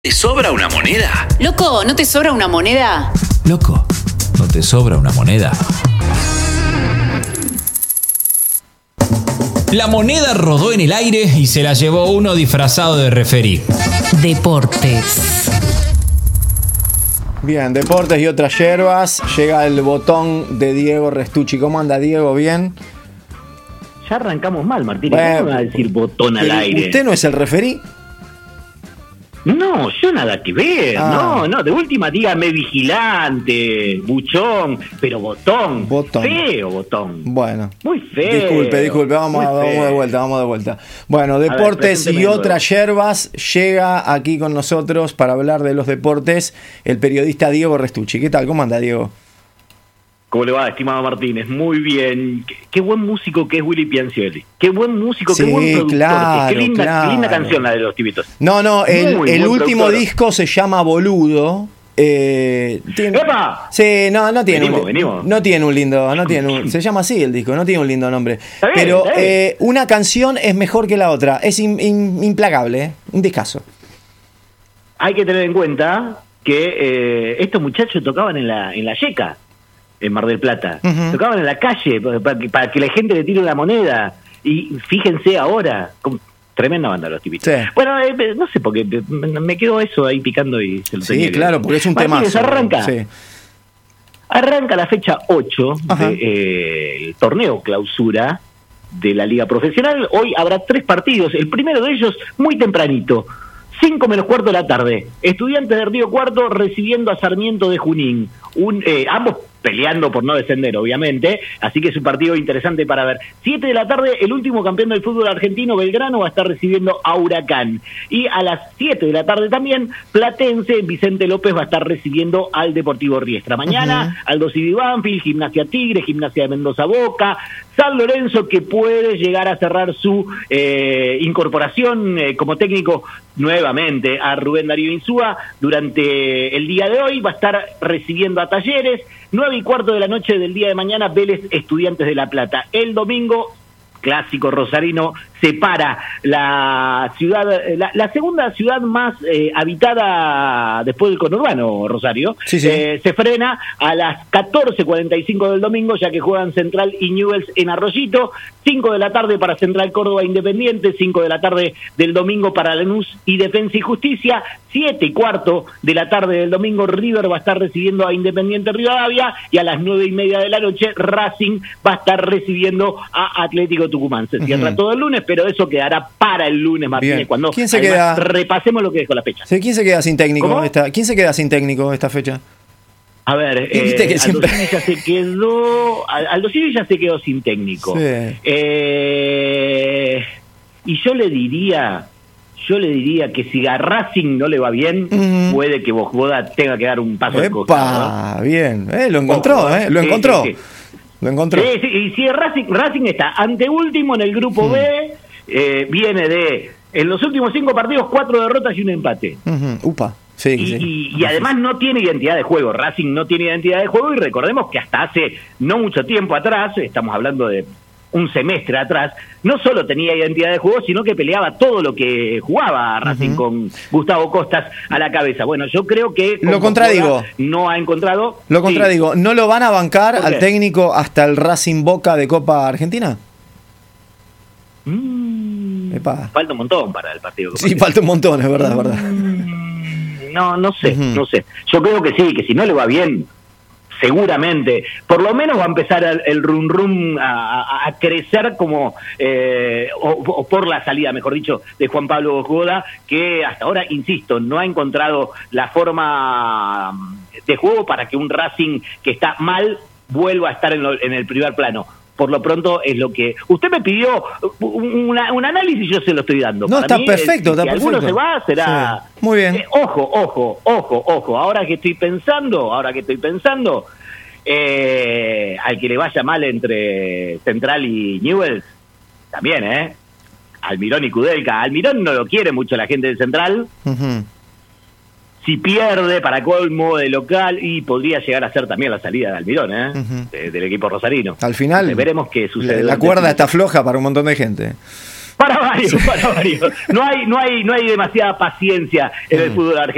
¿Te sobra una moneda? Loco, ¿no te sobra una moneda? Loco, ¿no te sobra una moneda? La moneda rodó en el aire y se la llevó uno disfrazado de referí. Deportes. Bien, deportes y otras yerbas. Llega el botón de Diego Restucci. ¿Cómo anda, Diego? ¿Bien? Ya arrancamos mal, Martín. ¿Cómo va a decir botón al aire? ¿Usted no es el referí? No, yo nada que ver. No, de última dígame vigilante, buchón, pero botón. Feo botón. Bueno. Muy feo. Disculpe, vamos de vuelta. Bueno, deportes y otras yerbas. Llega aquí con nosotros para hablar de los deportes el periodista Diego Restucci. ¿Qué tal? ¿Cómo anda, Diego? ¿Cómo le va, estimado Martínez? Muy bien. Qué buen músico que es Willy Piancioli. Qué buen músico, qué buen productor. Claro, qué linda canción la de Los Tibitos. No, el último disco se llama Boludo. ¡Epa! Sí, no tiene Venimos. No tiene un lindo, se llama así el disco, no tiene un lindo nombre. Está bien, pero está bien. Una canción es mejor que la otra, es implacable, un discazo. Hay que tener en cuenta que estos muchachos tocaban en la Yeca, en Mar del Plata. Uh-huh. Tocaban en la calle para que la gente le tire la moneda. Y fíjense ahora, tremenda banda Los Tibitos. Sí. Bueno, no sé, porque me quedó eso ahí picando y se lo tenía Sí, claro, porque es un Martínez, temazo. Arranca la fecha 8 Ajá. del torneo clausura de la Liga Profesional. Hoy habrá 3 partidos. El primero de ellos muy tempranito. 5 menos cuarto de la tarde. Estudiantes de Río Cuarto recibiendo a Sarmiento de Junín. Ambos peleando por no descender, obviamente. Así que es un partido interesante para ver. 7 de la tarde, el último campeón del fútbol argentino, Belgrano, va a estar recibiendo a Huracán. Y a las 7 de la tarde también, Platense, Vicente López va a estar recibiendo al Deportivo Riestra. Mañana, Aldo Civi Banfield, Gimnasia Tigre, Gimnasia de Mendoza Boca, San Lorenzo, que puede llegar a cerrar su incorporación como técnico nuevamente a Rubén Darío Insúa durante el día de hoy. Va a estar recibiendo a Talleres. 9:15 de la noche del día de mañana, Vélez Estudiantes de La Plata. El domingo, clásico rosarino, separa la ciudad, la segunda ciudad más habitada después del conurbano, Rosario. Sí. Se frena a las 14:45 del domingo, ya que juegan Central y Newell's en Arroyito. 5 de la tarde para Central Córdoba Independiente, 5 de la tarde del domingo para Lanús y Defensa y Justicia. 7:15 de la tarde del domingo, River va a estar recibiendo a Independiente Rivadavia, y a las 9:30 de la noche, Racing va a estar recibiendo a Atlético Tucumán. Se cierra todo el lunes, pero eso quedará para el lunes, Martínez, Bien. cuando ¿Quién se queda? repasemos lo que dejó la fecha. Sí, ¿quién se queda sin técnico? ¿Cómo? ¿Quién se queda sin técnico esta fecha? A ver, Viste que siempre... Aldo Civi ya se quedó sin técnico. Sí. Y yo le diría que si a Racing no le va bien, puede que Boda tenga que dar un paso al costado. ¡Epa! Bien, lo encontró, lo encontró. Sí. Lo encontró. Sí, y si Racing está anteúltimo en el grupo B, viene de, en los últimos 5 partidos, 4 derrotas y un empate. Upa. Sí. Y además no tiene identidad de juego. Racing no tiene identidad de juego, y recordemos que hasta hace no mucho tiempo atrás, estamos hablando de un semestre atrás, no solo tenía identidad de juego, sino que peleaba todo lo que jugaba Racing con Gustavo Costas a la cabeza. Bueno, yo creo que lo contradigo. No ha encontrado... Lo contradigo. ¿No lo van a bancar al técnico hasta el Racing Boca de Copa Argentina? Epa. Falta un montón para el partido. Sí, falta un montón, es verdad. No sé. Yo creo que sí, que si no le va bien, seguramente, por lo menos va a empezar el rum a crecer como, o por la salida, mejor dicho, de Juan Pablo Boda, que hasta ahora, insisto, no ha encontrado la forma de juego para que un Racing que está mal vuelva a estar en el primer plano. Por lo pronto es lo que... Usted me pidió un análisis, yo se lo estoy dando. No, para está mí, perfecto, si alguno se va, será... Sí. Muy bien. Ojo. Ahora que estoy pensando, al que le vaya mal entre Central y Newell's, también, Almirón y Kudelka. Almirón no lo quiere mucho la gente de Central. Si pierde, para colmo, de local, y podría llegar a ser también la salida de Almirón, del equipo rosarino. Al final, veremos qué sucede. La cuerda está floja para un montón de gente. Para varios. No hay demasiada paciencia en el fútbol argentino.